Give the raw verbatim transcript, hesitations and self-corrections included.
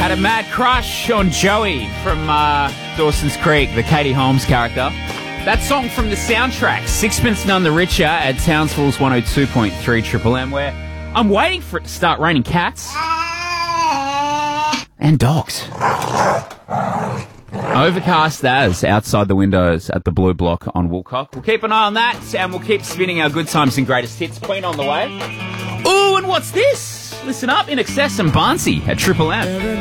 Had a mad crush on Joey from uh, Dawson's Creek, the Katie Holmes character. That song from the soundtrack, Sixpence None the Richer at Townsville's one oh two point three Triple M, where I'm waiting for it to start raining cats and dogs. Overcast as outside the windows at the Blue Block on Woolcock. We'll keep an eye on that, and we'll keep spinning our good times and greatest hits. Queen on the way. Ooh, and what's this? Listen up, In Excess and Barnsey at Triple M.